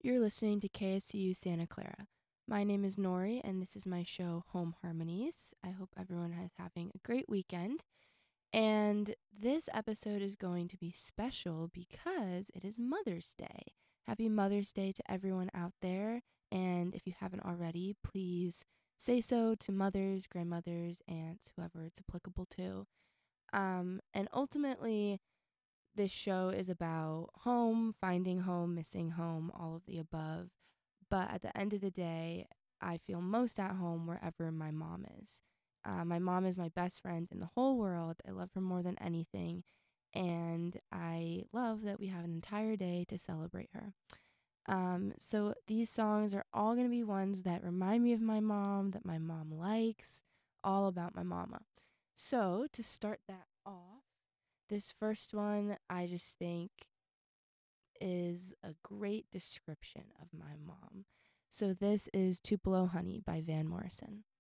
You're listening to KSU Santa Clara. My name is Nori, and this is my show, Home Harmonies. I hope everyone is having a great weekend. And this episode is going to be special because it is Mother's Day. Happy Mother's Day to everyone out there. And if you haven't already, please say so to mothers, grandmothers, aunts, whoever it's applicable to. And ultimately, this show is about home, finding home, missing home, all of the above. But at the end of the day, I feel most at home wherever my mom is. My mom is my best friend in the whole world. I love her more than anything. And I love that we have an entire day to celebrate her. So these songs are all going to be ones that remind me of my mom, that my mom likes, all about my mama. So to start that off, this first one I just think is a great description of my mom. So this is Tupelo Honey by Van Morrison.